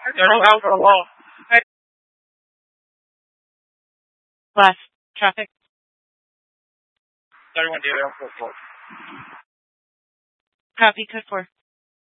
They're out for law. Last traffic. 31 daily on 4. Copy, code 4.